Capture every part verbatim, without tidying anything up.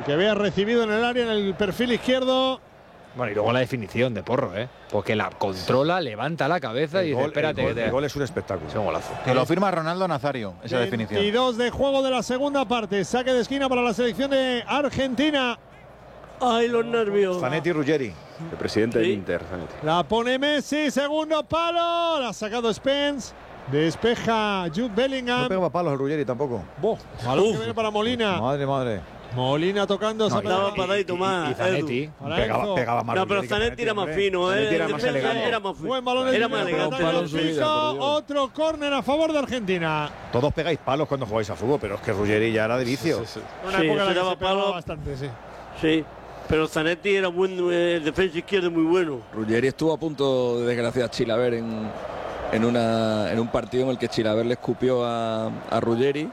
que había recibido en el área, en el perfil izquierdo. Bueno, y luego la definición de Porro, ¿eh? Porque la controla, levanta la cabeza el y gol, dice, espérate. El gol, que te... el gol es un espectáculo. Es un golazo. Que lo firma Ronaldo Nazario, esa definición. veintidós de juego de la segunda parte. Saque de esquina para la selección de Argentina. Ay, los nervios. Zanetti y Ruggeri. El presidente Sí. del Inter, Zanetti. La pone Messi, segundo palo. La ha sacado Spence. Despeja Jude Bellingham. No pegaba palos el Ruggeri tampoco. Boh, balón que viene para Molina. Madre, madre. Molina tocando. No, esa daba pelota. paradito más. Y Zanetti. Edu. Para Pegaba, Enzo. pegaba más No, pero Ruggeri que Zanetti era más hombre. fino, ¿eh? Zanetti era En más defensa elegante. Era más fino. Buen balón Era en más el elegante. ataque palo del en su vida, Fijo. por Dios. Otro córner a favor de Argentina. Todos pegáis palos cuando jugáis a fútbol, pero es que Ruggeri ya era de vicio. Sí, sí, sí. Una Sí, época en la se que daba se pegaba palo. bastante, sí. Sí, pero Zanetti era buen eh, defensa izquierdo muy bueno. Ruggeri estuvo a punto de desgraciar a Chilaver en, en, una, en un partido en el que Chilaver le escupió a, a Ruggeri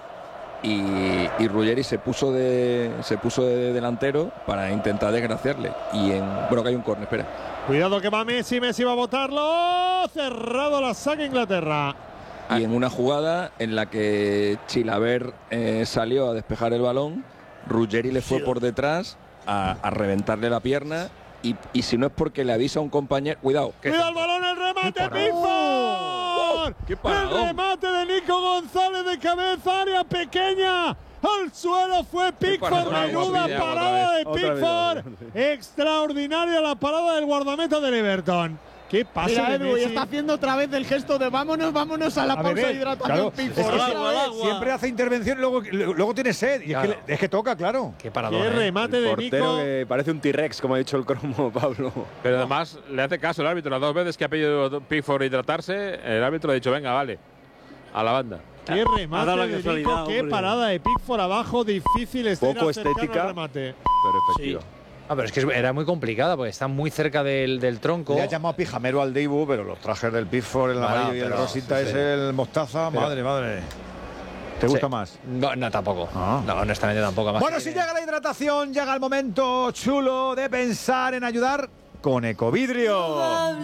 y, y Ruggeri se puso de se puso de delantero para intentar desgraciarle. Y en bueno, que hay un córner, espera. Cuidado que va Messi, Messi va a botarlo. Cerrado la saca Inglaterra. Y en una jugada en la que Chilaver eh, salió a despejar el balón, Ruggeri le fue por detrás a, a reventarle la pierna. Y, y si no es porque le avisa a un compañero, cuidado. Que Cuidado el balón, el remate, Pickford. ¡Qué El paradón! remate de Nico González de cabeza, área pequeña. Al suelo fue Pickford, paradón, menuda Guapilla, parada de otra vez. Pickford. Otra vez. Extraordinaria la parada del guardameta del Everton. Qué pase Mira, de Edu, y Messi. está haciendo otra vez el gesto de vámonos, vámonos a la A pausa beber, de hidratación. claro. Pickford. Es que Otra agua, vez. agua. Siempre hace intervención y luego, luego tiene sed. Y Claro. es, que, es que toca, claro. Qué paradón. Qué ¿eh? remate El de portero Nico. que parece un T-Rex, como ha dicho el cromo Pablo. Pero además le hace caso el árbitro. Las dos veces que ha pedido Pickford hidratarse, el árbitro le ha dicho, venga, vale, a la banda. Qué Ha remate dado la de casualidad, Nico. Qué hombre. parada de Pickford abajo. Difícil estar Poco cercano estética. al remate. Pero efectiva. Ah, pero es que era muy complicada porque está muy cerca del, del tronco. Le ha llamado pijamero al Dibu, pero los trajes del Pickford, el Bueno, amarillo y el pero- rosita sí, es sí. el mostaza. Pero- madre, madre. ¿Te gusta Sí. más? No, no, tampoco. Ah. No, honestamente tampoco. Más Bueno, que- si llega la hidratación, llega el momento chulo de pensar en ayudar con Ecovidrio.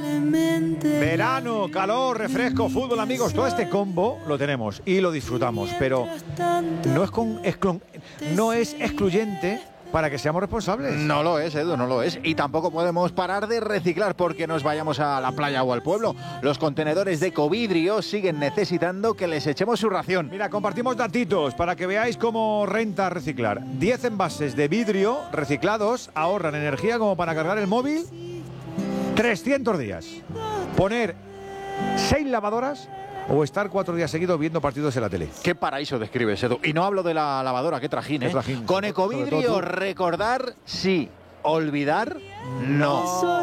Verano, calor, refresco, fútbol, amigos, todo este combo lo tenemos y lo disfrutamos, pero no es, con, exclu- no es excluyente para que seamos responsables. No lo es, Edu, no lo es. Y tampoco podemos parar de reciclar porque nos vayamos a la playa o al pueblo. Los contenedores de Ecovidrio siguen necesitando que les echemos su ración. Mira, compartimos datitos para que veáis cómo renta reciclar. diez envases de vidrio reciclados ahorran energía como para cargar el móvil trescientos días. Poner seis lavadoras o estar cuatro días seguidos viendo partidos en la tele. Qué paraíso describes, Edu. Y no hablo de la lavadora, qué trajín, Qué ¿eh? trajín. Con Sobre Ecovidrio, todo tú. recordar sí, olvidar no.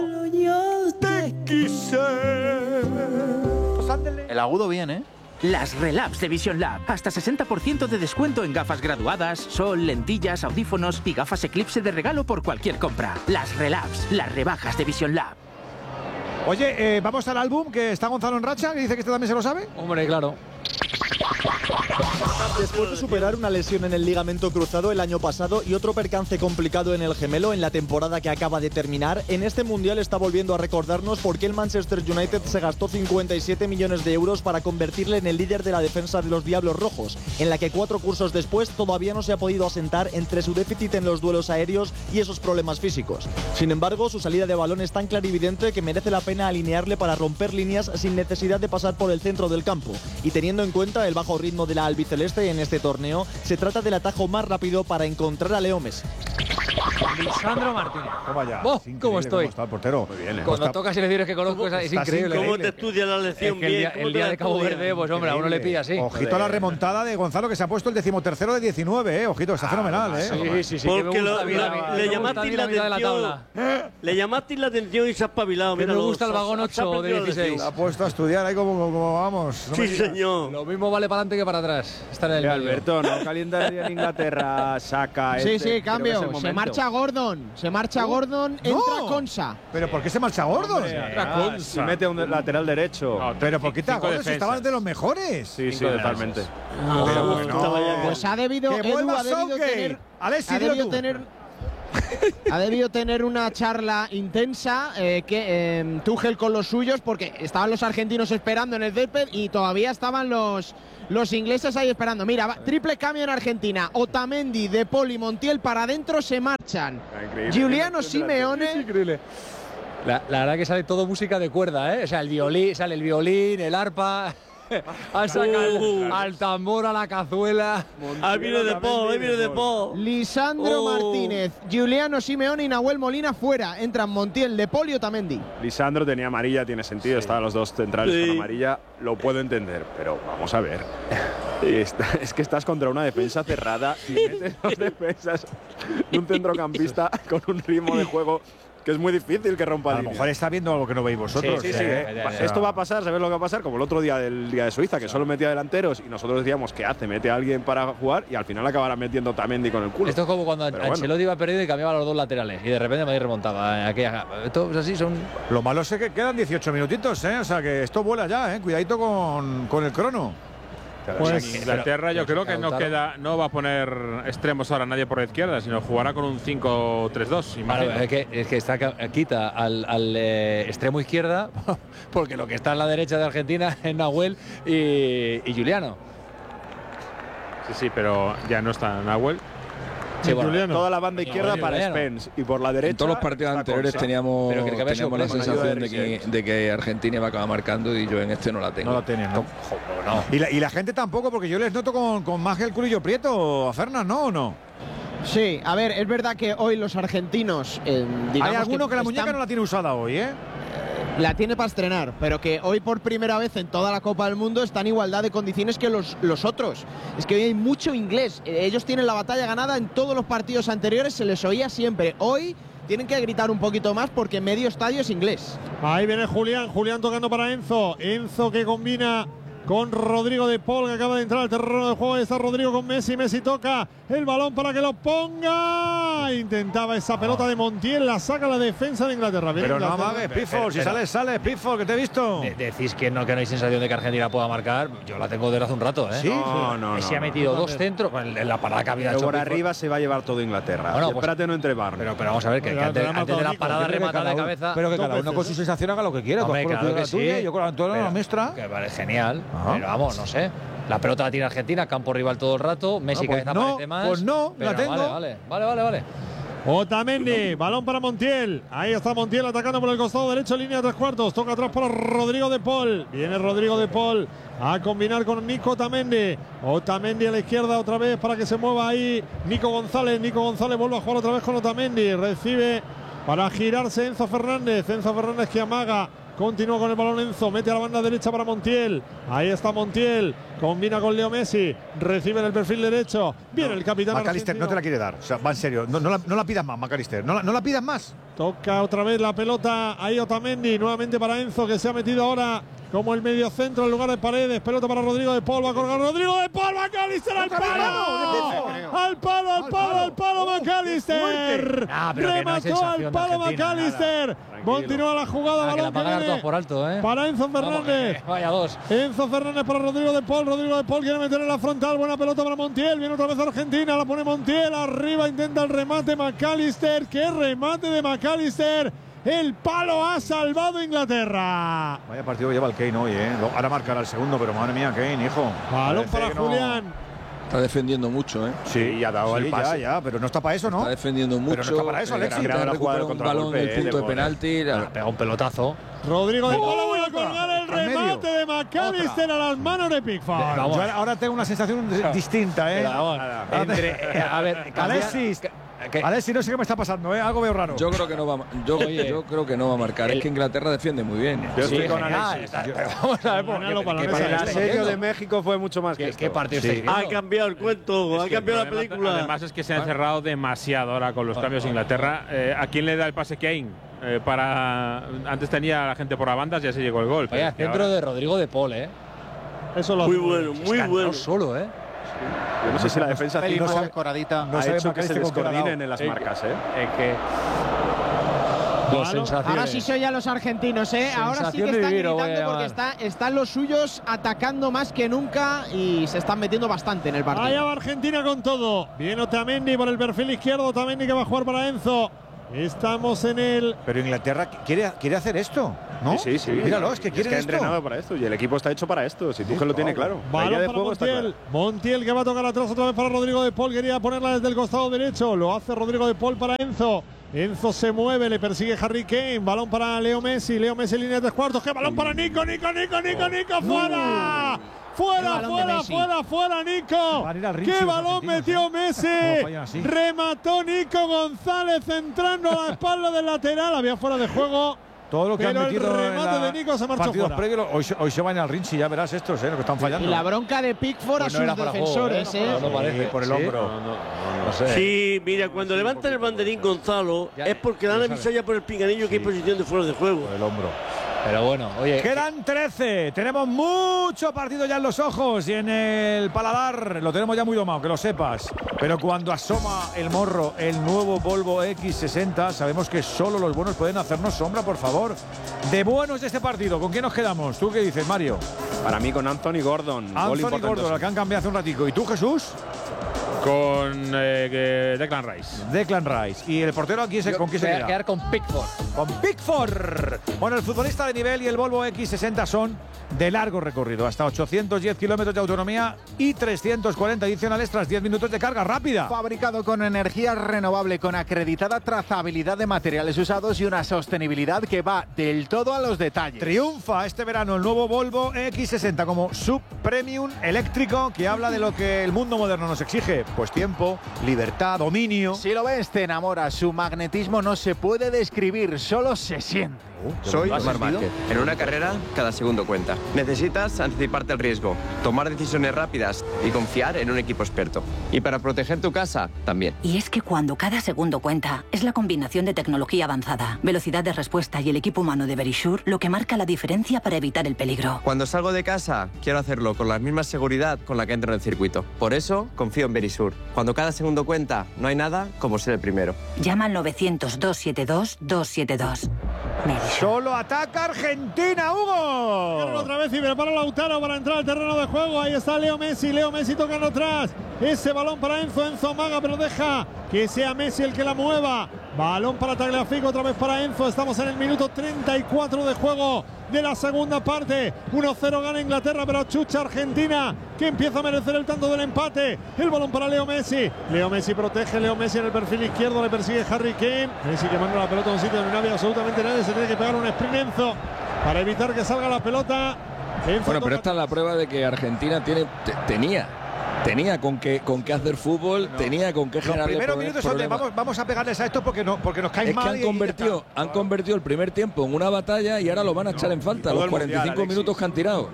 El agudo bien, ¿eh? Las Relabs de Vision Lab. Hasta sesenta por ciento de descuento en gafas graduadas, sol, lentillas, audífonos y gafas Eclipse de regalo por cualquier compra. Las Relabs, las rebajas de Vision Lab. Oye, eh, vamos al álbum, que está Gonzalo en racha, que dice que este también se lo sabe. Hombre, claro. Después de superar una lesión en el ligamento cruzado el año pasado y otro percance complicado en el gemelo en la temporada que acaba de terminar, en este Mundial está volviendo a recordarnos por qué el Manchester United se gastó cincuenta y siete millones de euros para convertirle en el líder de la defensa de los Diablos Rojos, en la que cuatro cursos después todavía no se ha podido asentar entre su déficit en los duelos aéreos y esos problemas físicos. Sin embargo, su salida de balón es tan clarividente que merece la pena alinearle para romper líneas sin necesidad de pasar por el centro del campo. Y teniendo en cuenta el bajo ritmo de la albiceleste en este torneo, se trata del atajo más rápido para encontrar a Leo Messi. Lisandro Martínez. Toma ya. Oh, Es increíble ¿cómo estoy? está el portero? Muy bien, ¿eh? Cuando Está- tocas selecciones que conozco es, es estás increíble. ¿Cómo increíble. te estudia la Es lección que el bien? día, ¿Cómo el te día la de Cabo estudia? Verde, pues hombre, a uno le pilla así. Ojito a la remontada de Gonzalo, que se ha puesto el decimotercero de diecinueve, eh. Ojito, está fenomenal, eh. Sí, sí, sí. Porque que me lo- gusta bien la- la- le me gusta llamasteis bien la mitad de la atención. tabla. Le llamasteis la atención y se ha espabilado. Que me míralo, gusta el se ha- vagón se ha ocho de aprendido la dieciséis. lección. Se ha puesto a estudiar ahí como, como, como vamos. No me Sí, digas. señor. Lo mismo vale para adelante que para atrás. Estar en el Eh, medio. Alberto, no calienta el día en Inglaterra, saca. Sí, este, sí, creo que es cambio. el Se momento. marcha Gordon. Se marcha Gordon, entra Consa. ¿Pero por qué se marcha Gordon? Ah, si mete a un lateral derecho. No, ¿Pero por qué está cinco Gordon? Si defensas. estaban de los mejores. Sí, sí, Cinco totalmente. Pero Uf, bueno. estaba ya- Pues ha debido, Que Edu vuelva ha debido Southgate. tener, Alexis, ha dilo debido tú. tener, Ha debido tener una charla intensa eh, que eh, Tuchel con los suyos, porque estaban los argentinos esperando en el césped y todavía estaban los, los ingleses ahí esperando. Mira, va, triple cambio en Argentina. Otamendi, De Paul y Montiel para adentro se marchan. Giuliano Simeone. Increíble. La, la verdad que sale todo música de cuerda, ¿eh? O sea, el violín, sale el violín, el arpa. Ha sacado uh, al tambor, a la cazuela. Ahí viene De Paul, ahí viene De Paul. Lisandro oh. Martínez, Giuliano Simeone y Nahuel Molina fuera. Entran Montiel, De Paul y Otamendi. Lisandro tenía amarilla, tiene sentido. Sí. Estaban los dos centrales sí. con amarilla. Lo puedo entender, pero vamos a ver. Es que estás contra una defensa cerrada y metes dos defensas y un centrocampista con un ritmo de juego que es muy difícil que rompa. A lo mejor está viendo algo que no veis vosotros. Sí, sí, sí. ¿eh? Esto va a pasar, ¿sabes lo que va a pasar? Como el otro día del día de Suiza, que solo metía delanteros y nosotros decíamos que hace, mete a alguien para jugar y al final acabará metiendo Otamendi con el culo. Esto es como cuando Pero Ancelotti bueno. iba perdido y cambiaba los dos laterales y de repente Madrid remontaba. Aquella, esto es así, son. Lo malo es que quedan dieciocho minutitos, ¿eh? O sea que esto vuela ya, ¿eh? Cuidadito con, con el crono. Pues Inglaterra yo creo que no queda, no va a poner extremos ahora nadie por la izquierda, sino jugará con un cinco tres dos. Claro, es que, es que está, quita al, al eh, extremo izquierda, porque lo que está en la derecha de Argentina es Nahuel y, y Giuliano. Sí, sí, pero ya no está Nahuel. Sí, bueno, toda la banda izquierda no, para Spence y por la derecha. En todos los partidos anteriores teníamos, pero que teníamos la sensación de que, de que Argentina iba a acabar marcando y yo en este no la tengo. No la tienes, ¿no? no. Y, la, y la gente tampoco, porque yo les noto con, con más el culillo prieto a Fernández, ¿no? ¿O no? Sí, a ver, es verdad que hoy los argentinos. Eh, Hay alguno que, que la están... muñeca no la tiene usada hoy, ¿eh? La tiene para estrenar, pero que hoy por primera vez en toda la Copa del Mundo está en igualdad de condiciones que los, los otros. Es que hoy hay mucho inglés. Ellos tienen la batalla ganada en todos los partidos anteriores, se les oía siempre. Hoy tienen que gritar un poquito más porque medio estadio es inglés. Ahí viene Julián, Julián tocando para Enzo. Enzo que combina con Rodrigo de Paul, que acaba de entrar al terreno de juego. Ahí está Rodrigo con Messi. Messi toca el balón para que lo ponga. Intentaba esa pelota de Montiel, la saca la defensa de Inglaterra. Bien, pero Inglaterra. no amagues, Pifford, si sales, sales, Pifford, que te he visto. De decís que no, que no hay sensación de que Argentina pueda marcar. Yo la tengo desde hace un rato, ¿eh? ¿Sí? No, no, Messi no, ha metido no, dos no. centros en la parada que había hecho. Por arriba se va a llevar todo Inglaterra. Bueno, pues, espérate no entrebarnos. Pero, pero vamos a ver, que, que antes, antes de la parada rematada de cabeza. Pero que cada uno con su sensación haga lo que quiera. Hombre, claro que sí. Yo con la tuya, la nuestra. Que vale, genial. Pero vamos, no sé. La pelota la tiene Argentina, campo rival todo el rato. Messi no, pues cada vez no, aparece más. Pues no, pero la tengo. Vale, vale, vale, vale, vale. Otamendi, balón para Montiel. Ahí está Montiel atacando por el costado derecho, línea de tres cuartos. Toca atrás para Rodrigo de Paul. Viene Rodrigo de Paul a combinar con Nico Otamendi. Otamendi a la izquierda otra vez para que se mueva ahí Nico González. Nico González vuelve a jugar otra vez con Otamendi. Recibe para girarse Enzo Fernández. Enzo Fernández que amaga. Continúa con el balón Enzo, mete a la banda derecha para Montiel. Ahí está Montiel, combina con Leo Messi, recibe en el perfil derecho. Viene no, el capitán McAllister argentino. no te la quiere dar, o sea, va en serio, no, no, la, no la pidas más, McAllister, no la, no la pidas más. Toca otra vez la pelota, ahí Otamendi, nuevamente para Enzo, que se ha metido ahora como el medio centro en lugar de Paredes. Pelota para Rodrigo de Paul, va a colgar Rodrigo de Paul, McAllister al palo. Al palo, al palo, al palo, McAllister. Remató al palo McAllister. Continúa la jugada, ah, balón que la que viene por alto, ¿eh? para Enzo Fernández. Vamos, vaya dos. Enzo Fernández para Rodrigo de Paul. Rodrigo de Paul quiere meter en la frontal. Buena pelota para Montiel. Viene otra vez Argentina. La pone Montiel. Arriba intenta el remate McAllister. ¡Qué remate de McAllister! El palo ha salvado Inglaterra. Vaya partido que lleva el Kane hoy, ¿eh? Ahora marcará el segundo, pero madre mía, Kane, hijo. Balón para Julián. No... Está defendiendo mucho, ¿eh? Sí, ya ha dado sí, el pase. Ya, ya, pero no está para eso, ¿no? Está defendiendo mucho. Pero no está para eso, Alexis. Ha recuperado un balón en el punto de, de penalti. Ha pegado un pelotazo. Rodrigo de Paul vuelve a colgar el remate de McAllister a las manos de Pickford. Yo ahora tengo una sensación distinta, ¿eh? Entre, a ver, Alexis. ¿Qué? Alexis, no sé qué me está pasando, ¿eh? Algo veo raro. Yo creo que no va, yo, Oye, yo creo que no va a marcar. El, es que Inglaterra defiende muy bien. Yo estoy sí, con Alexis. Vamos a ver por qué. El asedio de México fue mucho más que ¿Qué partido sí. estáis Ha cambiado el cuento, ha cambiado la película. Además es que se ha encerrado demasiado ahora con los cambios de Inglaterra. Eh, ¿A quién le da el pase Kane? Eh, para antes tenía a la gente por las bandas, ya se llegó el gol. Vaya centro ahora... de Rodrigo de Paul, ¿eh? Eso lo muy bueno, muy es bueno. Solo, ¿eh? Yo no sé si la defensa no sabe, coradita. no ha hecho que se descoordinen en las sí. marcas, ¿eh? Es que Los sensaciones. Ahora sí soy a los argentinos, ¿eh? Ahora sí que están vivir, gritando porque está, están los suyos atacando más que nunca y se están metiendo bastante en el partido. Allá va Argentina con todo. Viene Otamendi por el perfil izquierdo. Otamendi que va a jugar para Enzo. Estamos en el… Pero Inglaterra quiere, quiere hacer esto, ¿no? Sí, sí, sí. Míralo, es que quiere es que ha esto. entrenado para esto y el equipo está hecho para esto. Si tú que lo tiene claro. La idea Balón de para juego está Montiel. clara. Montiel que va a tocar atrás otra vez para Rodrigo de Paul. Quería ponerla desde el costado derecho. Lo hace Rodrigo de Paul para Enzo. Enzo se mueve, le persigue Harry Kane. Balón para Leo Messi. Leo Messi, línea de tres cuartos. ¡Qué balón para Nico! ¡Nico, Nico, Nico, Nico! ¡Fuera! ¡Fuera, fuera, fuera, fuera, Nico! ¡Qué balón metió Messi! Remató Nico González entrando a la espalda del lateral. Había fuera de juego. Todo lo que pero han metido el en remate la de Nico se marchó partidos fuera. previos, hoy, hoy se van al Rinchi, ya verás estos, ¿eh? Lo que están fallando. Y la bronca de Pickford Pues a no era sus para defensores, juego, ¿eh? ¿eh? No, no parece, por el ¿Sí? hombro. No, no, no, no sé. Sí, mira, cuando levanta el banderín Gonzalo es porque le han avisado ya por el pinganillo que hay posición de fuera de juego. Por el hombro. Pero bueno, oye. Quedan trece. Tenemos mucho partido ya en los ojos y en el paladar. Lo tenemos ya muy domado, que lo sepas. Pero cuando asoma el morro, el nuevo Volvo equis sesenta, sabemos que solo los buenos pueden hacernos sombra, por favor. De buenos de este partido, ¿con quién nos quedamos? ¿Tú qué dices, Mario? Para mí con Anthony Gordon. Gol Anthony importante. Gordon, la que han cambiado hace un ratico. ¿Y tú, Jesús? Con eh, Declan Rice. Declan Rice. ¿Y el portero aquí se, con quién se Voy a queda? quedar con Pickford. Con Pickford. Bueno, el futbolista de nivel y el Volvo equis sesenta son de largo recorrido, hasta ochocientos diez kilómetros de autonomía y trescientos cuarenta adicionales tras diez minutos de carga rápida. Fabricado con energía renovable, con acreditada trazabilidad de materiales usados y una sostenibilidad que va del todo a los detalles. Triunfa este verano el nuevo Volvo equis sesenta como sub premium eléctrico que habla de lo que el mundo moderno nos exige. Pues tiempo, libertad, dominio. Si lo ves, te enamoras. Su magnetismo no se puede describir, solo se siente. Soy Omar Márquez. En una carrera, cada segundo cuenta. Necesitas anticiparte al riesgo, tomar decisiones rápidas y confiar en un equipo experto. Y para proteger tu casa, también. Y es que cuando cada segundo cuenta, es la combinación de tecnología avanzada, velocidad de respuesta y el equipo humano de Verisure lo que marca la diferencia para evitar el peligro. Cuando salgo de casa, quiero hacerlo con la misma seguridad con la que entro en el circuito. Por eso, confío en Verisure. Cuando cada segundo cuenta, no hay nada como ser el primero. Llama al novecientos, doscientos setenta y dos, doscientos setenta y dos. Solo ataca Argentina, Hugo. Otra vez y prepara Lautaro para entrar al terreno de juego. Ahí está Leo Messi. Leo Messi tocando atrás. Ese balón para Enzo. Enzo amaga, pero deja que sea Messi el que la mueva. Balón para Tagliafico, otra vez para Enzo. Estamos en el minuto treinta y cuatro de juego de la segunda parte. uno cero gana Inglaterra, pero chucha Argentina, que empieza a merecer el tanto del empate. El balón para Leo Messi. Leo Messi protege. Leo Messi en el perfil izquierdo. Le persigue Harry Kane. Messi que manda la pelota a un sitio donde no había absolutamente nadie. Se tiene que pegar un sprint Enzo para evitar que salga la pelota. Enzo bueno, pero esta es la prueba de que Argentina tiene, te, tenía. Tenía con qué, con qué hacer fútbol, no. tenía con qué generar. Los primeros minutos son de vamos, vamos a pegarles a esto porque, no, porque nos caen es mal. Es que han convertido, han convertido el primer tiempo en una batalla y ahora lo van a echar en falta, los cuarenta y cinco mundial, minutos que han tirado.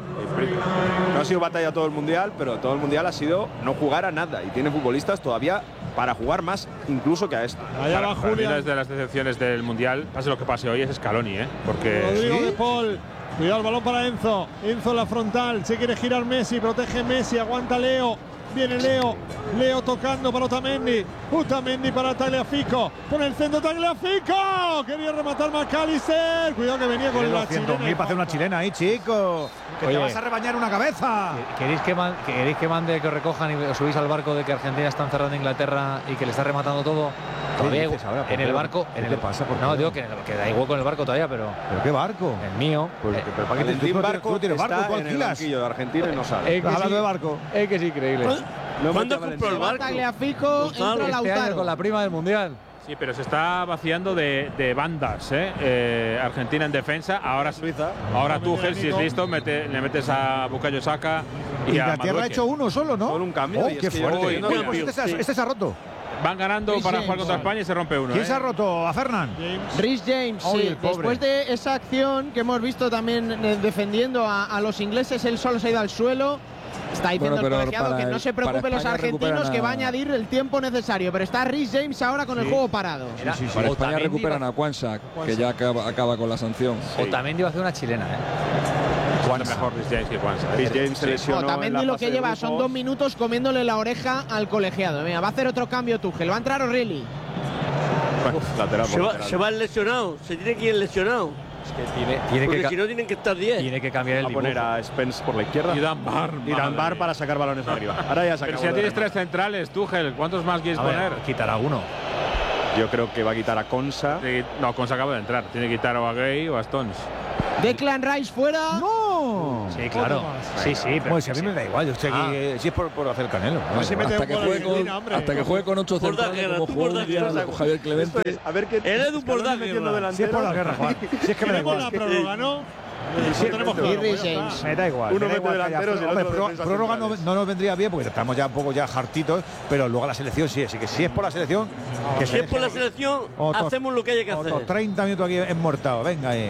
No ha sido batalla todo el mundial, pero todo el mundial ha sido no jugar a nada y tiene futbolistas todavía para jugar más incluso que a esto. Allá para, va para Julián. mí es de las decepciones del mundial, pase lo que pase hoy, es Scaloni, ¿eh? Porque Rodrigo ¿Sí? de Paul. Cuidado el balón para Enzo. Enzo en la frontal. Se quiere girar Messi. Protege Messi. Aguanta Leo. Viene Leo. Leo tocando para Otamendi. Otamendi para Tagliafico. Con el centro Tagliafico. Quería rematar McAllister. Cuidado que venía con la chilena. Para hacer una chilena ahí, chico. Que Oye, te vas a rebañar una cabeza. ¿Queréis que, man, ¿Queréis que mande, que os recojan y os subís al barco de que Argentina está encerrada en Inglaterra y que le está rematando todo? Todavía ahora, en el barco. ¿Qué en te el, pasa? ¿Por no, qué? digo que, que hay hueco en el barco todavía, pero. ¿Pero qué barco? El mío. Pues, eh, pero ¿para qué te Valentín tú, Barco tú tienes barco? está ¿Tú en el alquilas? banquillo de Argentina y no sale. Es que ¿Estás hablando sí, de barco? Es que es increíble. No ¿Cuándo mete a compró el Valentín. barco? Tagliafico, entra Este año Lautaro. con la prima del mundial. Sí, pero se está vaciando de, de bandas, ¿eh? Eh, Argentina en defensa, ahora Suiza. Ahora Tuchel, si es listo, mete, le metes a Bukayo Saka y a Inglaterra ha Madueque. hecho uno solo, ¿no? Solo un cambio. Oh, y es qué que yo fuerte. estoy viendo Bueno, el pues vídeo. este, se ha- este se ha roto. Van ganando Rhys para James. jugar contra España y se rompe uno. ¿Quién ¿eh? se ha roto? ¿A Fernán? Rhys James, Oye, sí. el pobre. Después de esa acción que hemos visto también eh, defendiendo a, a los ingleses, él solo se ha ido al suelo. Está diciendo Bueno, pero el colegiado para que no el- se para preocupen los España argentinos, recuperan que va a a- añadir el tiempo necesario. Pero está Rhys James ahora con el juego parado. Era- sí, sí. Para España Otamendi recuperan va- a Kwanzaa, que ya acaba, acaba con la sanción. Otamendi va a hacer una chilena, ¿eh? Juan mejor Rhys James que Kwanzaa. Rhys James se lesionó en Otamendi la lo fase que de lleva son grupos. dos minutos comiéndole la oreja al colegiado. Mira, va a hacer otro cambio Tuchel. Va a entrar O'Reilly. lateral se, por va, lateral. se va el lesionado, se tiene que ir el lesionado. Es que tiene, tiene Porque que si no tienen que estar diez. Tiene que cambiar el Va a poner dibujo. a Spence por la izquierda. Y Dan Bar. Y Dan Bar para sacar balones arriba. Ahora ya se Pero acabó si ya lo tienes demás. tres centrales, Tuchel, ¿cuántos más quieres A ver, poner? quitará uno. Yo creo que va a quitar a Konsa. Sí, no, Konsa acaba de entrar. Tiene que quitar o a Gay o a Stones. Declan Rice fuera. ¡No! Sí, claro. Sí, sí. Pero Pues si a mí me da igual, yo estoy aquí, Ah. eh, si es por, por hacer canelo. ¿no? No se mete Hasta un que, gol juegue en con, Argentina, hombre. hasta que juegue con ocho Por la centrales guerra, como tú jugó por la un día guerra. con Javier Clemente. Esto es, a ver qué. Él es de un Escaloni bordaje, metiendo ¿verdad? delanteros. Si es por la guerra, Juan. Si es que me da Tenemos igual. la prórroga, ¿no? Sí, No tenemos pero- prórroga, Irving ya está. James. Me da igual. Uno me da mete igual que haya delanteros y el prórroga. otro Hombre, defensas prórroga no, centrales. no nos vendría bien porque estamos ya un poco ya hartitos, pero luego la selección sí. Así que si es por la selección, que Si es por la selección, Otro- hacemos lo que haya que hacer. Otros treinta minutos aquí enmortados. Venga ahí.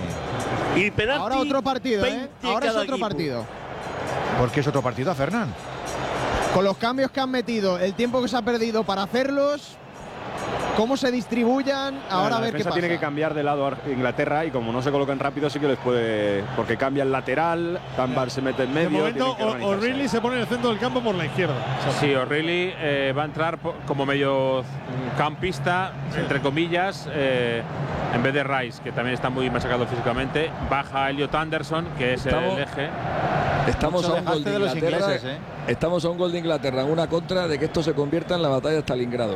Y penalti. Ahora otro partido, ¿eh? veinte Ahora es cada otro equipo. partido. Porque es otro partido a Fernán. Con los cambios que han metido, el tiempo que se ha perdido para hacerlos, cómo se distribuyan, ahora la a ver qué defensa pasa. tiene que cambiar de lado a Inglaterra y como no se colocan rápido sí que les puede, porque cambia el lateral, Dunbar se mete en De medio. momento, tienen que organizarse. O'Reilly se pone en el centro del campo por la izquierda. Sí, O'Reilly eh, va a entrar po- como medio mm, campista, entre comillas, eh, en vez de Rice, que también está muy machacado físicamente. Baja Elliot Anderson, que es Estamos- el eje. Estamos Mucho a un gol de dejaste de los Inglaterra. ingleses, ¿eh? Estamos a un gol de Inglaterra en una contra de que esto se convierta en la batalla de Stalingrado.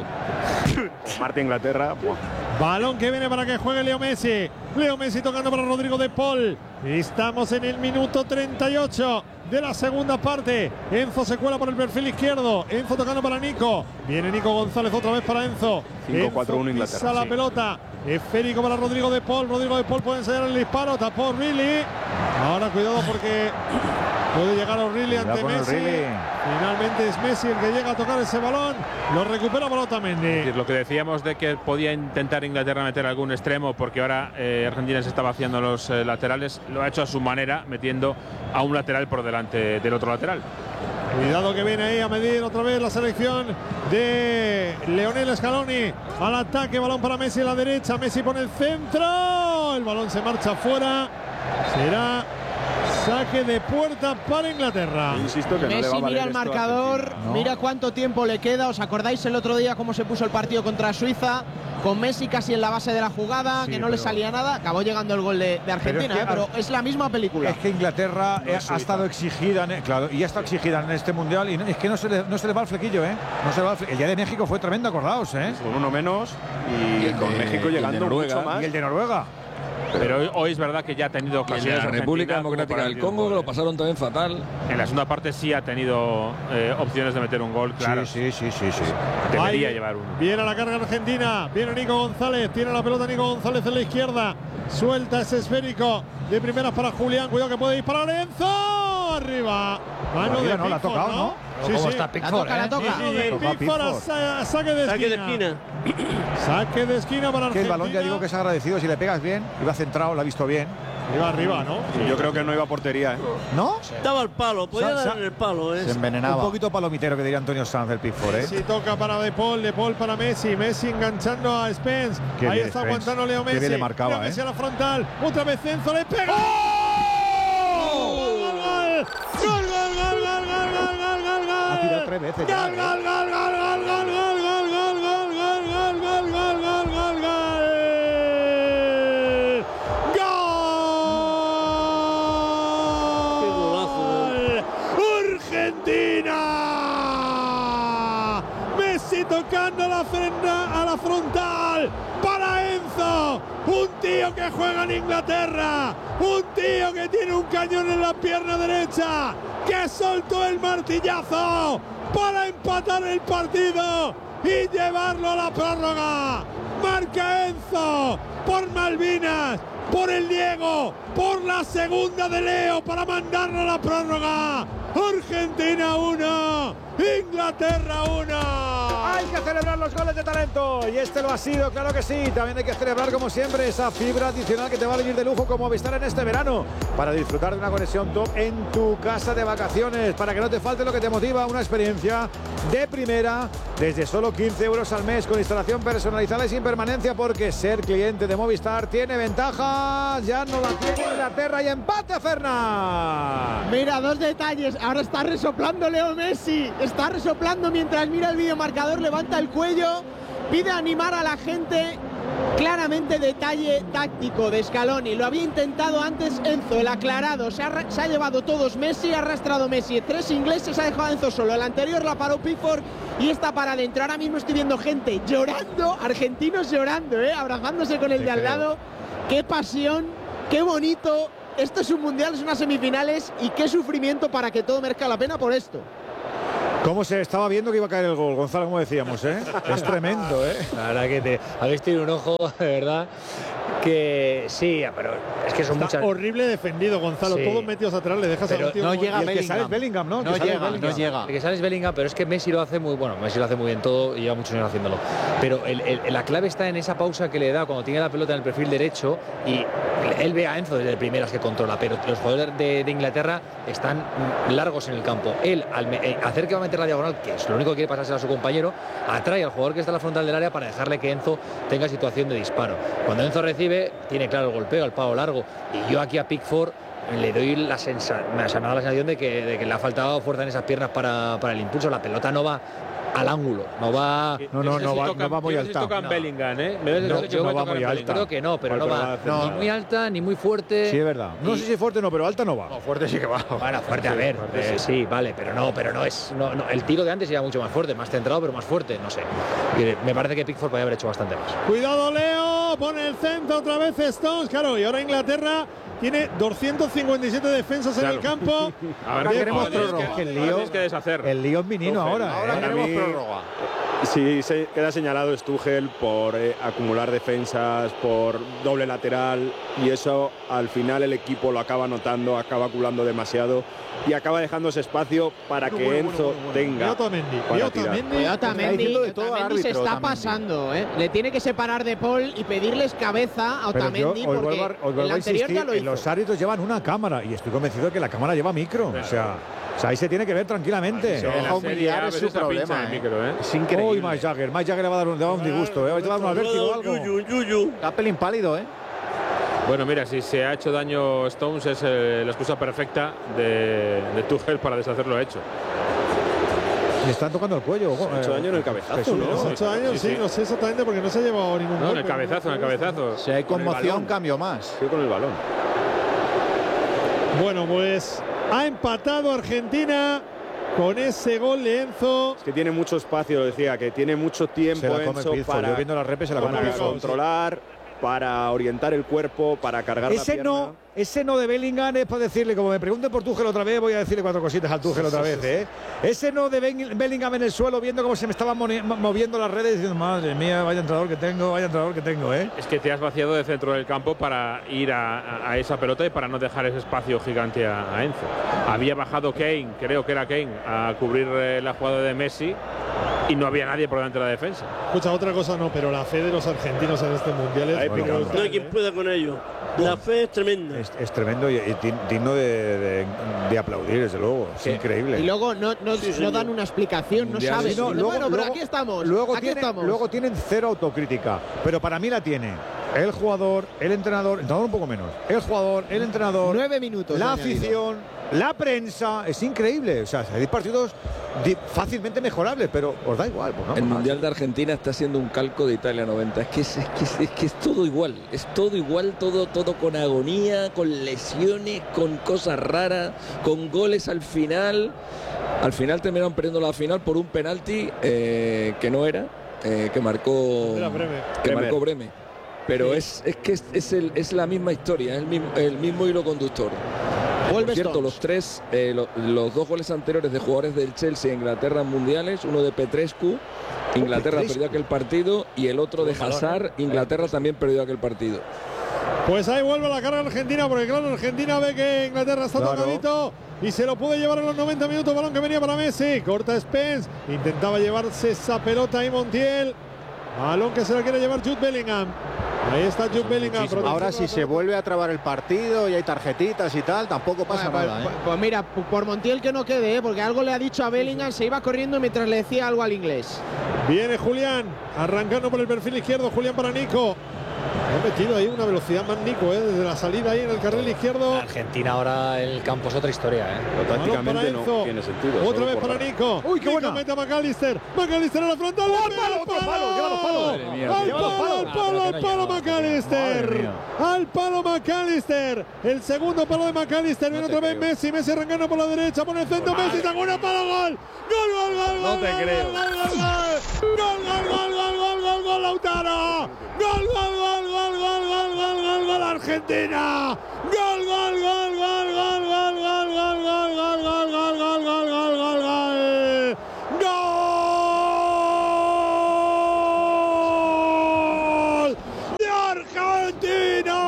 Marta Inglaterra. buah. Balón que viene para que juegue Leo Messi. Leo Messi tocando para Rodrigo de Paul. Estamos en el minuto treinta y ocho de la segunda parte. Enzo se cuela por el perfil izquierdo. Enzo tocando para Nico. Viene Nico González otra vez para Enzo. cinco cuatro uno Enzo Inglaterra, pisa la sí. pelota. Esférico para Rodrigo de Paul. Rodrigo de Paul puede enseñar el disparo. Tapó O'Reilly. Ahora cuidado porque puede llegar O'Reilly ante con Messi. O'Reilly. Finalmente es Messi el que llega a tocar ese balón. Lo recupera por Otamendi. Es lo que decíamos de que podía intentar Inglaterra meter algún extremo, porque ahora eh, Argentina se está vaciando los eh, laterales. Lo ha hecho a su manera, metiendo a un lateral por delante del otro lateral. Cuidado que viene ahí a medir otra vez la selección de Lionel Scaloni. Al ataque, balón para Messi a la derecha. Messi pone el centro. El balón se marcha fuera. Será saque de puerta para Inglaterra. Insisto que no le va a Messi valer mira el esto a marcador, Argentina. No. mira cuánto tiempo le queda. ¿Os acordáis el otro día cómo se puso el partido contra Suiza? Con Messi casi en la base de la jugada, Sí, que no le pero- salía nada. Acabó llegando el gol de, de Argentina, que ¿eh? pero Ar- es la misma película. Es que Inglaterra No eh, es ha Suiza. estado exigida, en- claro, y ha estado exigida en este mundial. Y no- es que no se, le, no se le va el flequillo, ¿eh? No se le va el, fle- el día de México fue tremendo, acordaos, ¿eh? Con uno menos y, Y el con de- México y el de llegando Noruega. mucho más. Y el de Noruega. Pero hoy, hoy es verdad que ya ha tenido Y el de ocasiones. la Argentina República como Democrática para del meter un Congo, que gol, lo pasaron también fatal. En la segunda parte sí ha tenido eh, opciones de meter un gol, claro. Sí, sí, sí, sí, sí. Debería Ahí llevar uno. Viene a la carga Argentina. Viene Nico González. Tiene la pelota Nico González en la izquierda. Suelta ese esférico. De primeras para Julián. Cuidado que puede disparar Enzo. Arriba. Mano Arriba, de no, la ha Pickford, tocado, ¿no? Sí, ¿Cómo sí. está La Pickford? toca, eh? la toca. Mano de Toca Pickford a Pickford. sa- saque de Saque de esquina. esquina. Saque de esquina para Que Argentina. el balón ya digo que es agradecido. Si le pegas bien, iba centrado, lo ha visto bien. Iba arriba, ¿no? Yo creo que no iba a portería, ¿eh? ¿No? Daba el palo, podía Sa- dar sa- en el palo. ¿eh? Se envenenaba. Un poquito palomitero que diría Antonio Sanz del Pickford, ¿eh? Messi toca para De Paul, De Paul para Messi, Messi enganchando a Spence. Qué Ahí bien está Spence. aguantando Leo Qué Messi. bien le marcaba, Leo Messi ¿eh? a la frontal. Otra vez Enzo le pega. ¡Gol! ¡Gol, gol, gol! ¡Gol, gol, gol, gol, gol, gol, gol, gol, gol! Ha tirado tres veces ya, ¡Gol, ¿eh? gol, gol, gol, gol, gol, gol, gol, gol, gol, gol, gol, gol, gol, gol, gol, gol! Qué golazo. ¡Argentina! Messi tocando a la, frena, a la frontal para Enzo. Un tío que juega en Inglaterra. Un tío que tiene un cañón en la pierna derecha. Que soltó el martillazo para empatar el partido y llevarlo a la prórroga. Marca Enzo por Malvinas, por el Diego, por la segunda de Leo para mandarlo a la prórroga. Argentina uno, Inglaterra uno. Hay que celebrar los goles de talento y este lo ha sido, claro que sí. También hay que celebrar, como siempre, esa fibra adicional que te va a venir de lujo como Movistar en este verano para disfrutar de una conexión top en tu casa de vacaciones, para que no te falte lo que te motiva, una experiencia de primera desde solo quince euros al mes con instalación personalizada y sin permanencia, porque ser cliente de Movistar tiene ventajas. Ya no la tiene Inglaterra y empate, Fernan. Mira, dos detalles. Ahora está resoplando Leo Messi. Está resoplando mientras mira el videomarcador, levanta el cuello pide animar a la gente. Claramente detalle táctico de Scaloni. Lo había intentado antes Enzo, el aclarado. Se ha, se ha llevado todos Messi, ha arrastrado Messi. Tres ingleses, ha dejado a Enzo solo. El anterior la paró Pickford y está para adentro. Ahora mismo estoy viendo gente llorando, argentinos llorando, ¿eh? Abrazándose con el de al lado. Qué pasión, qué bonito. Esto es un mundial, es unas semifinales y qué sufrimiento para que todo merezca la pena por esto. ¿Cómo se estaba viendo que iba a caer el gol, Gonzalo, como decíamos, eh? Es tremendo, ¿eh? La verdad que te habéis tenido un ojo, de verdad, que sí, pero es que son Está muchas... horrible defendido, Gonzalo. Sí. Todos metidos atrás, le dejas Pero a un tío no como- llega Y el que Bellingham. sale es Bellingham, ¿no? No Que sale llega, Bellingham. no llega. El que sale es Bellingham, pero es que Messi lo hace muy bueno. Messi lo hace muy bien todo y lleva muchos años haciéndolo. Pero el, el, la clave está en esa pausa que le da cuando tiene la pelota en el perfil derecho y él ve a Enzo desde primeras que controla, pero los jugadores de, de Inglaterra están largos en el campo. Él, al me, eh, hacer que va a meter la diagonal, que es lo único que quiere pasarse a su compañero, atrae al jugador que está en la frontal del área para dejarle que Enzo tenga situación de disparo. Cuando Enzo recibe, tiene claro el golpeo, el pavo largo. Y yo aquí a Pickford le doy la sensación, me ha dado la sensación de que, de que le ha faltado fuerza en esas piernas para, para el impulso. La pelota no va al ángulo, no va... No, no, no va, no va muy alta. tocan No. Bellingham, ¿eh? Me da la No, sensación que no puede va tocar muy a alta. Bellingham. Creo que no, pero Bueno, no pero va no hace ni nada. muy alta ni muy fuerte. Sí, es verdad. No Y- sé si fuerte no, pero alta no va. No, fuerte sí que va. Bueno, fuerte, a Sí, ver, fuerte eh, sí. sí, vale, pero no, pero no es. No, no, el tiro de antes era mucho más fuerte, más centrado, pero más fuerte, no sé. Y me parece que Pickford podría haber hecho bastante más. Cuidado, Leo. Pone el centro otra vez Stones. Claro, y ahora Inglaterra tiene doscientos cincuenta y siete defensas en el campo. Ahora Bien, queremos joder, prórroga. es que el Ahora lío, tienes que deshacer. el lío es menino Tuchel. ahora. Ahora ¿eh? queremos A mí- prórroga. Si se queda señalado es Tuchel por eh, acumular defensas, por doble lateral, y eso al final el equipo lo acaba notando, acaba acumulando demasiado y acaba dejando ese espacio para Bueno, que bueno, Enzo bueno, bueno. tenga Y Otamendi, para y tirar. Otamendi. Pues Otamendi, diciendo de todo al Otamendi se árbitro, está Otamendi. pasando, ¿eh? Le tiene que separar de Paul y pedirles cabeza a Pero yo Otamendi os porque vuelvo a, os vuelvo el a anterior insistir, ya lo en hizo. los árbitros llevan una cámara y estoy convencido de que la cámara lleva micro. O sea, o sea, ahí se tiene que ver tranquilamente. Se deja humillar, es su problema. ¿eh? Es Uy, increíble. Mike Jagger. Mike Jagger le va a dar un, le va a dar un disgusto. ¿eh? Va a dar un vértigo o algo. Yuyu, yuyu. Está pelín pálido, ¿eh? Bueno, mira, si se ha hecho daño Stones es eh, la excusa perfecta de, de Tuchel para deshacer lo hecho. Le están tocando el cuello. Se ha hecho daño en el cabezazo, Jesús, ¿no? Los ocho años, sí, Sí, sí. no sé exactamente porque no se ha llevado ningún No, en golpe. el cabezazo, en el cabezazo. Si hay Con el conmoción, balón. cambio más. Estoy con el balón. Bueno, pues ha empatado Argentina con ese gol de Enzo. Es que tiene mucho espacio, lo decía, que tiene mucho Se tiempo la come Enzo Pickford. para, Yo viendo las repes se la come para Pickford. controlar, para orientar el cuerpo, para cargar la Ese pierna. no, ese no de Bellingham es para decirle, como me pregunten por Tuchel otra vez, voy a decirle cuatro cositas al Tuchel otra vez, ¿eh? Ese no de Ben- Bellingham en el suelo, viendo cómo se me estaban moni- moviendo las redes, diciendo, madre mía, vaya entrenador que tengo, vaya entrenador que tengo, ¿eh? Es que te has vaciado de centro del campo para ir a, a- a esa pelota y para no dejar ese espacio gigante a, a Enzo. Había bajado Kane, creo que era Kane, a cubrir eh, la jugada de Messi y no había nadie por delante de la defensa. Escucha, otra cosa no, pero la fe de los argentinos en este mundial es Ahí picando. brutal, No hay quien ¿eh? pueda con ello. La fe es tremenda. Es, es tremendo y, y di- digno de, de- de aplaudir, desde luego. Es Sí. increíble. Y luego no, no, Sí, no señor. dan una explicación, no Mundial, saben. Sí, no, Dicen, luego- bueno, pero luego- aquí estamos. Luego, aquí tienen, estamos. luego tienen cero autocrítica, pero para mí la tiene el jugador, el entrenador, entrenador un poco menos, el jugador, el entrenador, Nueve minutos. la han añadido. afición, la prensa, es increíble. O sea, hay partidos di- fácilmente mejorables, pero os da igual. Pues, ¿no? El Pues Mundial de Argentina está siendo un calco de Italia noventa. Es que es, es que es, es que es todo igual. Es todo igual, todo, todo con agonía, con lesiones, con cosas raras, con goles al final. Al final terminaron perdiendo la final por un penalti eh, que no era, eh, que marcó Era breve. que Bremer. marcó Breme. Pero es, es que es, es el- es la misma historia, es el mismo, el mismo hilo conductor. Vuelve Por cierto, Stones. los tres, eh, lo- los dos goles anteriores de jugadores del Chelsea e Inglaterra en mundiales, uno de Petrescu, Inglaterra Petrescu. perdió aquel partido, y el otro de Hazard, Inglaterra también perdió aquel partido. Pues ahí vuelve la carga argentina, porque claro, Argentina ve que Inglaterra está Claro. tocadito y se lo puede llevar en los noventa minutos. Balón que venía para Messi, corta Spence, intentaba llevarse esa pelota ahí Montiel. Balón que se la quiere llevar Jude Bellingham. Ahí está Jude Bellingham. protegiendo Ahora la si se pelota. vuelve a trabar el partido y hay tarjetitas y tal, tampoco pasa Bueno, nada, pues, ¿eh? pues mira, p- por Montiel que no quede, ¿eh? Porque algo le ha dicho a Bellingham, se iba corriendo mientras le decía algo al inglés. Viene Julián, arrancando por el perfil izquierdo. Julián para Nico. Ha metido ahí una velocidad más Nico, ¿eh? Desde la salida ahí en el carril izquierdo. Argentina ahora el campo es otra historia, ¿eh? Pero tácticamente no tiene sentido. Otra vez para Nico. Uy, qué Nico buena. mete a McAllister. McAllister a la frontal. ¡Al palo, otro palo! ¡Lleva los palos! Madre mía, Al lleva los palo, al palo, al palo McAllister. Al palo McAllister. El segundo palo de McAllister. Viene otra vez Messi. Messi arrancando por la derecha. Pone el centro. Messi sacó una palo. Gol. Gol, gol, gol. No te creo. Gol, gol, gol, gol, gol, gol, gol, gol, gol, Lautaro. Gol, gol, gol, gol, gol, gol, gol, gol, gol, Argentina. Gol, gol, gol, gol, gol, gol, gol, gol, gol, gol, gol, gol, gol, gol, gol, gol, gol. ¡Gol de Argentina!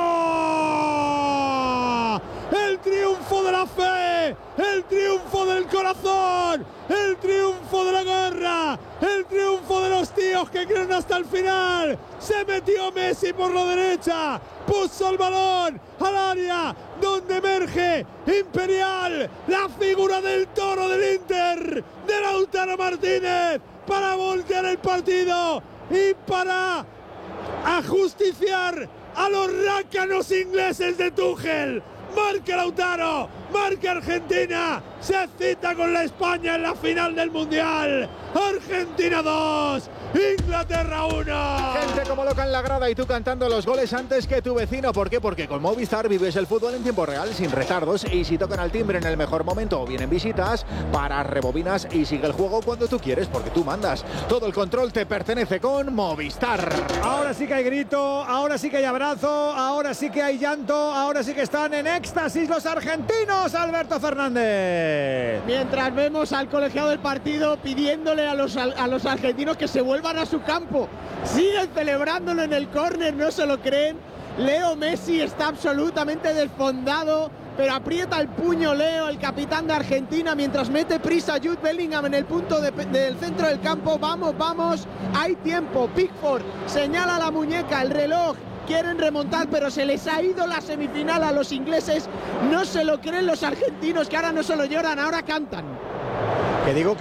El triunfo de la fe, el triunfo del corazón, el triunfo de la garra, el triunfo de los tíos que creen hasta el final. Se metió Messi por la derecha, puso el balón al área donde emerge Imperial, la figura del toro del Inter, de Lautaro Martínez, para voltear el partido y para ajusticiar a los rácanos ingleses de Tuchel. Marca Lautaro, marca Argentina, se cita con la España en la final del Mundial. Argentina dos, Inglaterra uno. Gente como loca en la grada y tú cantando los goles antes que tu vecino. ¿Por qué? Porque con Movistar vives el fútbol en tiempo real, sin retardos, y si tocan al timbre en el mejor momento o vienen visitas, paras, rebobinas y sigue el juego cuando tú quieres, porque tú mandas. Todo el control te pertenece con Movistar. Ahora sí que hay grito, ahora sí que hay abrazo, ahora sí que hay llanto, ahora sí que están en éxtasis los argentinos, Alberto Fernández. Mientras vemos al colegiado del partido pidiéndole a los, a los argentinos que se vuelvan a su campo. Siguen celebrándolo en el córner, no se lo creen. Leo Messi está absolutamente desfondado, pero aprieta el puño Leo, el capitán de Argentina, mientras mete prisa Jude Bellingham en el punto de, del centro del campo. Vamos, vamos, hay tiempo. Pickford señala la muñeca, el reloj. Quieren remontar, pero se les ha ido la semifinal a los ingleses. No se lo creen los argentinos, que ahora no solo lloran, ahora cantan. Que digo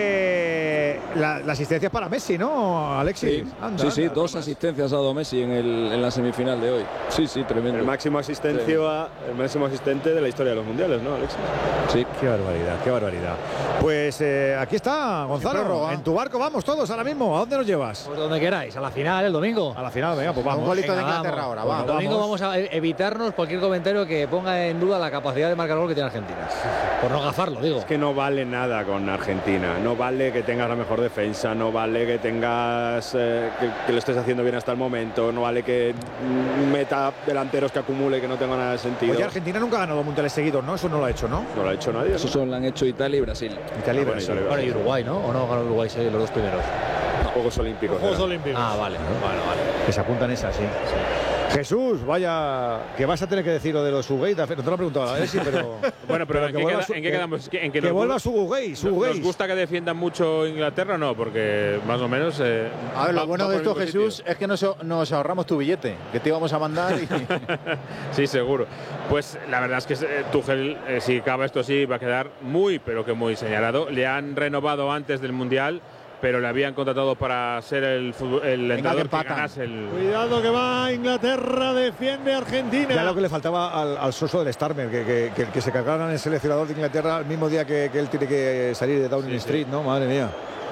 que la, la asistencia es para Messi, ¿no, Alexis? Sí, anda, sí, sí, anda, dos asistencias ha dado Messi en, el, en la semifinal de hoy. Sí, sí, tremendo. El máximo asistencia, el máximo asistente de la historia de los mundiales, ¿no, Alexis? Sí. Qué barbaridad, qué barbaridad. Pues eh, aquí está, Gonzalo. En tu barco vamos todos ahora mismo. ¿A dónde nos llevas? Pues donde queráis, a la final, el domingo. A la final, venga, pues vamos. Un golito de Venga, Inglaterra vamos. ahora, Pues va. el domingo vamos a evitarnos cualquier comentario que ponga en duda la capacidad de marcar gol que tiene Argentina. Por no gafarlo, digo. Es que no vale nada con Argentina. No vale que tengas la mejor defensa, no vale que tengas eh, que, que lo estés haciendo bien hasta el momento, no vale que meta delanteros que acumule que no tenga nada de sentido. Oye, Argentina nunca ha ganado mundiales seguidos, ¿no? Eso no lo ha hecho, ¿no? No lo ha hecho nadie. Eso ¿no? solo lo han hecho Italia y Brasil. Italia y Ah, Brasil. bueno, Bueno, y Uruguay, ¿no? ¿O no ganó Uruguay sí, los dos primeros? Juegos Olímpicos. Juegos ¿verdad? Olímpicos. Ah, vale, vale, vale. Que se apuntan esas, sí. Jesús, vaya, que vas a tener que decir lo de los Ugate. No te lo he preguntado a Alexis, pero. Bueno, pero, ¿en, que qué vuelva queda- su- en qué quedamos? En que nos vuelva gu- su Ugate, su ¿Nos Ugate. gusta que defiendan mucho Inglaterra o no? Porque más o menos. Eh, A ver, va- lo bueno va de por el esto, mismo Jesús, sitio. es que nos, nos ahorramos tu billete, que te íbamos a mandar. Y... Sí, seguro. Pues la verdad es que eh, Tuchel, eh, si acaba esto sí, va a quedar muy, pero que muy señalado. Le han renovado antes del Mundial, pero le habían contratado para ser el, fútbol- el Venga, entrenador que que empatan. ganase el. Cuidado que va Inglaterra, defiende Argentina. Ya lo que le faltaba al, al soso del Starmer, que, que, que, que se cargaran el seleccionador de Inglaterra el mismo día que, que él tiene que salir de Downing Sí, sí. Street, ¿no? Madre mía.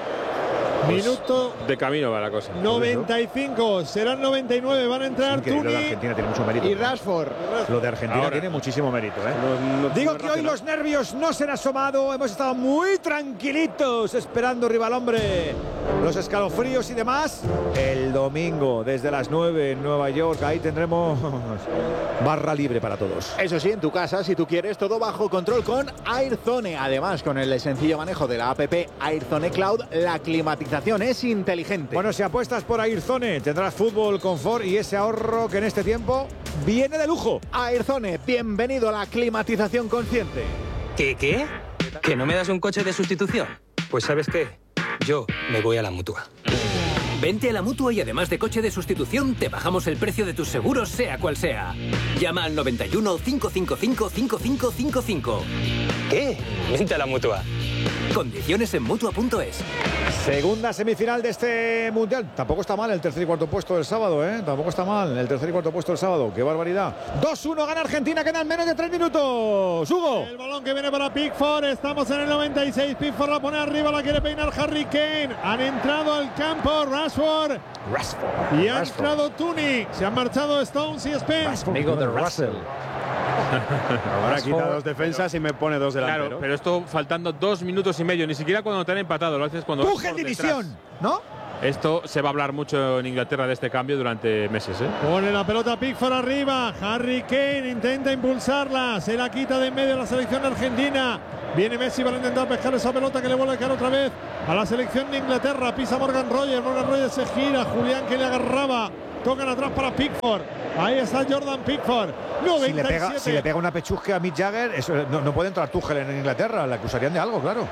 Minuto De camino va la cosa. noventa y cinco, serán noventa y nueve, van a entrar Increíble, lo de Tuni Argentina tiene mucho mérito. Y Rashford. Lo de Argentina Ahora. tiene muchísimo mérito, ¿eh? No- no- Digo no es que hoy racional. los nervios no se han asomado, hemos estado muy tranquilitos esperando rival hombre, los escalofríos y demás. El domingo desde las nueve en Nueva York, ahí tendremos barra libre para todos. Eso sí, en tu casa, si tú quieres, todo bajo control con Airzone. Además, con el sencillo manejo de la app Airzone Cloud, la climatización es inteligente. Bueno, si apuestas por Airzone, tendrás fútbol, confort y ese ahorro que en este tiempo viene de lujo. Airzone, bienvenido a la climatización consciente. ¿Qué, qué? ¿Que no me das un coche de sustitución? Pues ¿sabes qué? Yo me voy a la Mutua. Vente a la Mutua y además de coche de sustitución, te bajamos el precio de tus seguros, sea cual sea. Llama al noventa y uno, cinco cinco cinco, cinco cinco cinco cinco. ¿Qué? Vente a la Mutua. Condiciones en Mutua punto es. Segunda semifinal de este Mundial. Tampoco está mal el tercer y cuarto puesto del sábado, ¿eh? Tampoco está mal el tercer y cuarto puesto del sábado. ¡Qué barbaridad! dos uno gana Argentina, quedan menos de tres minutos. ¡Hugo! El balón que viene para Pickford. Estamos en el noventa y seis. Pickford la pone arriba, la quiere peinar Harry Kane. Han entrado al campo Rashford. Rashford. Y ha Rashford. entrado Tuni. Se han marchado Stones y Spence. Amigo de Russell. Ahora quita dos defensas y me pone dos delanteros. Claro, pero esto faltando dos minutos y medio, ni siquiera cuando te han empatado, lo haces cuando. Tuchel división, ¿no? Esto se va a hablar mucho en Inglaterra de este cambio durante meses, ¿eh? Pone la pelota Pickford arriba. Harry Kane intenta impulsarla. Se la quita de en medio la selección argentina. Viene Messi para intentar pescar esa pelota que le vuelve a caer otra vez a la selección de Inglaterra. Pisa Morgan Rogers. Morgan Rogers se gira. Julián que le agarraba. Tocan atrás para Pickford. Ahí está Jordan Pickford. noventa y siete. Si le pega, si le pega una pechusque a Mick Jagger, eso, no, no puede entrar Tuchel en Inglaterra. La acusarían de algo, claro.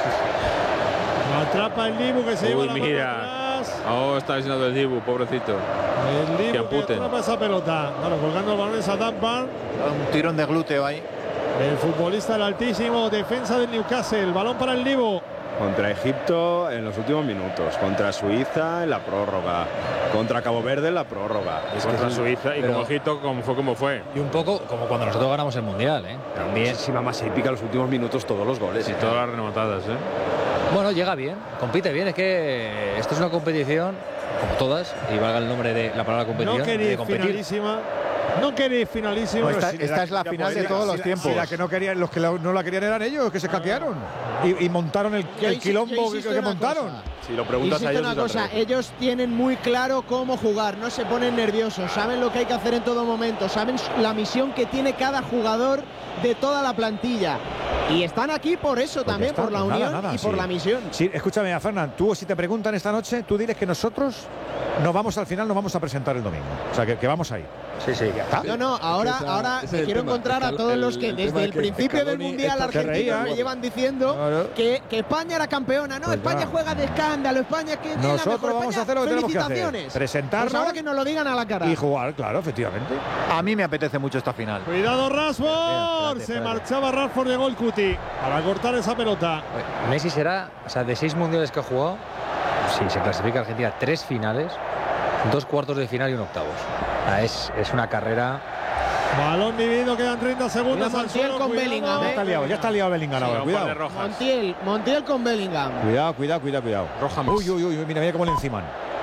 Atrapa el Dibu que se lleva Uy, la mira. atrás. Oh, está lesionado el Dibu, pobrecito. El Que Dibu que amputen. atrapa esa pelota. Claro, colgando el balón en Saddam Bar. Un tirón de glúteo ahí. El futbolista del altísimo. Defensa del Newcastle. Balón para el Dibu. Contra Egipto en los últimos minutos, contra Suiza en la prórroga, contra Cabo Verde en la prórroga. Es contra es- Suiza y pero- como Egipto, como fue como fue. Y un poco como cuando nosotros ganamos el Mundial, ¿eh? También. Muchísima más épica los últimos minutos, todos los goles. Y todas las remontadas, ¿eh? Bueno, llega bien, compite bien. Es que esto es una competición, como todas, y valga el nombre de la palabra competición, No de queréis competir. finalísima. No queréis finalísima. No, esta- si esta la- es la ya final puede- de todos si los la- tiempos. si la que no querían, los que la- no la querían eran ellos, que se caquearon. Y, y montaron el, Yo el insi- quilombo yo que, insisto que en una montaron. cosa. Si lo preguntas a Insisto ellos, una es al cosa, revés. ellos tienen muy claro cómo jugar, no se ponen nerviosos, saben lo que hay que hacer en todo momento, saben la misión que tiene cada jugador de toda la plantilla. Y están aquí por eso Pues ya también, está, por la pues nada, unión nada, y por sí. la misión. Sí, escúchame, a Fernán, tú si te preguntan esta noche, tú diles que nosotros nos vamos al final, nos vamos a presentar el domingo. O sea, que, que vamos ahí. Sí, sí. No, no, ahora, Esa- ahora ese es me el quiero tema. encontrar a El- todos el- los que el desde tema el que principio del Scaloni Mundial está- argentino reía. me llevan diciendo Claro. que, que España era campeona. No, Pues España ya. juega de escándalo, España que tiene la Nosotros mejor. vamos a España, hacer lo que tenemos que hacer. felicitaciones. Presentarnos Pues ahora que nos lo digan a la cara. y jugar, claro, efectivamente. A mí me apetece mucho esta final. Cuidado Rashford. Espérate, Se espérate. marchaba Rashford, llegó el Cuti para cortar esa pelota. Messi será, o sea, de seis mundiales que ha jugado, si se clasifica Argentina, tres finales, dos cuartos de final y un octavos. O sea, es, es una carrera. Balón dividido, quedan treinta segundos. Mira, al Montiel suelo, con cuidado. Bellingham, Ya ¿eh? está liado, ya está liado Bellingham ahora, Un par de cuidado. rojas. Montiel, Montiel con Bellingham. Cuidado, cuidado, cuidado, cuidado. Roja más. Uy, uy, uy, mira, mira cómo le enciman.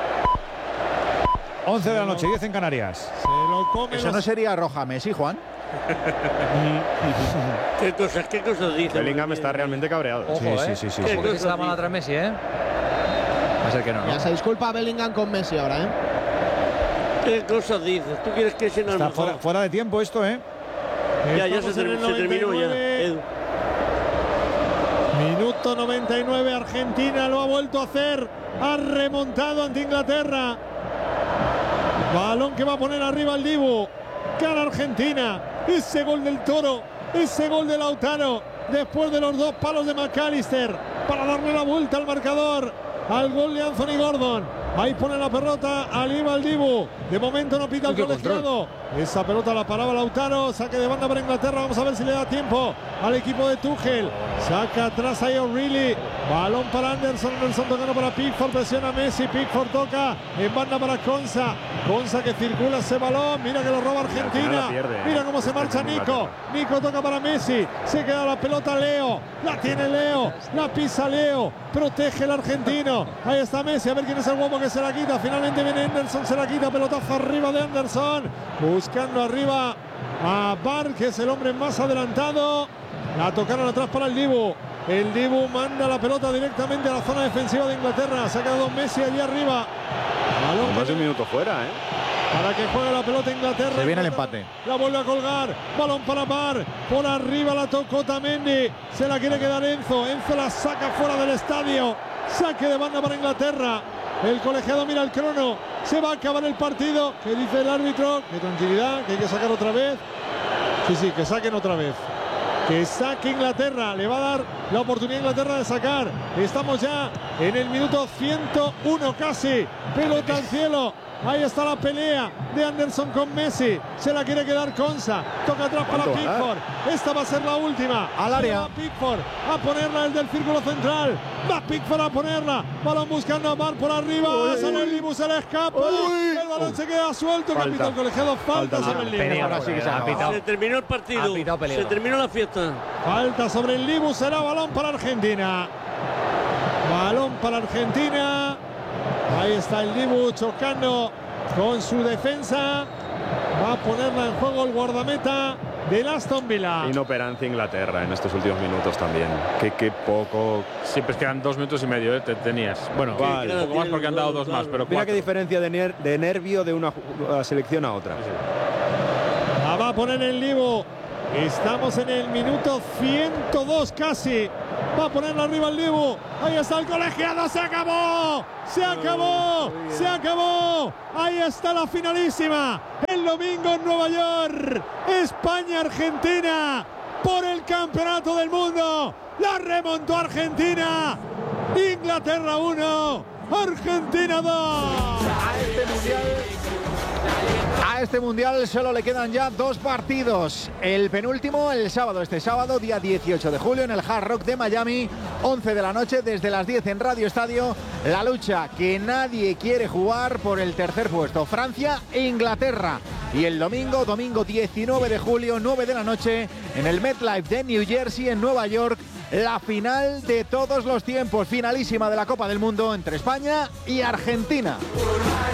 once de la noche, diez en Canarias. Se lo come. Eso los- no sería roja Messi, Juan. ¿Qué cosas, qué cosas dice? Bellingham está realmente cabreado. Ojo, Sí, ¿eh? sí, sí, sí, Ojo sí. que se da mano atrás Messi, ¿eh? Va a ser que no, ¿no? Ya se disculpa Bellingham con Messi ahora, ¿eh? ¿Qué cosas dices? ¿Tú quieres que sea el Está mejor? fuera, fuera de tiempo esto, ¿eh? Ya, ya se, Estamos en el ter- se terminó ya. noventa y nueve. Edu. Minuto noventa y nueve, Argentina lo ha vuelto a hacer, ha remontado ante Inglaterra. Balón que va a poner arriba el Dibu. Cara Argentina, ese gol del Toro, ese gol de Lautaro, después de los dos palos de McAllister, para darle la vuelta al marcador, al gol de Anthony Gordon. Ahí pone la pelota al Iba el Dibu. De momento no pita el Uy, qué colegiado. Esa pelota la paraba Lautaro. Saque de banda para Inglaterra. Vamos a ver si le da tiempo al equipo de Tuchel. Saca atrás ahí O'Reilly. Balón para Anderson. Anderson tocando para Pickford. Presiona a Messi. Pickford toca en banda para Konsa. Konsa que circula ese balón. Mira que lo roba al final Argentina. la pierde, Mira ¿eh? cómo se Este marcha es Nico. Inglaterra. Nico toca para Messi. Se queda la pelota Leo. La tiene Leo. La pisa Leo. Protege el argentino. Ahí está Messi. A ver quién es el guapo que se la quita. Finalmente viene Anderson. Se la quita. Pelotazo arriba de Anderson. Buscando arriba a Bar, que es el hombre más adelantado. La tocaron atrás para el Dibu. El Dibu manda la pelota directamente a la zona defensiva de Inglaterra. Se ha quedado Messi allí arriba. Balón Más que- de un minuto fuera, ¿eh? para que juegue la pelota Inglaterra. Se viene el Inglaterra empate. La vuelve a colgar. Balón para Bar. Por arriba la tocó Tamendi. Se la quiere quedar Enzo. Enzo la saca fuera del estadio. Saque de banda para Inglaterra. El colegiado mira el crono. Se va a acabar el partido. ¿Qué dice el árbitro? Que tranquilidad, que hay que sacar otra vez. Sí, sí, que saquen otra vez. Que saque Inglaterra. Le va a dar la oportunidad a Inglaterra de sacar. Estamos ya en el minuto ciento uno casi. Pelota al cielo. Ahí está la pelea de Anderson con Messi. Se la quiere quedar Konsa. Toca atrás para Pickford. Esta va a ser la última. Al área. Va Pickford a ponerla desde el círculo central. Va Pickford a ponerla. Balón buscando a Mar por arriba. Uy. Sale el Dibu, se le escapa. Uy. El balón Uy. se queda suelto. Falta. Capitán colegiado. Falta, Falta. sobre el Dibu. Peligro, Ahora sí que se ha acaba. pitado. Se terminó el partido. Ha pitado peligro. Se terminó la fiesta. Falta sobre el Dibu, será balón para Argentina. Balón para Argentina. Ahí está el Dibu chocando con su defensa. Va a ponerla en juego el guardameta del Aston Villa. Inoperancia Inglaterra en estos últimos minutos también. Qué, qué poco. Siempre es que eran dos minutos y medio, ¿eh? Te tenías. Bueno, Vale. un poco más porque han dado dos más, pero Mira cuatro. qué diferencia de, ner- de nervio de una ju- selección a otra. La va a poner el Dibu. Estamos en el minuto ciento dos casi. Va a ponerla arriba el Dibu. Ahí está el colegiado. Se acabó. Se acabó. Se acabó. Ahí está la finalísima. El domingo en Nueva York. España-Argentina. Por el campeonato del mundo. La remontó Argentina. Inglaterra uno. Argentina dos. A este mundial. A este mundial solo le quedan ya dos partidos. El penúltimo el sábado, este sábado, día dieciocho de julio, en el Hard Rock de Miami, once de la noche, desde las diez en Radio Estadio. La lucha que nadie quiere jugar por el tercer puesto, Francia e Inglaterra. Y el domingo, domingo diecinueve de julio, nueve de la noche, en el MetLife de New Jersey, en Nueva York, la final de todos los tiempos, finalísima de la Copa del Mundo entre España y Argentina.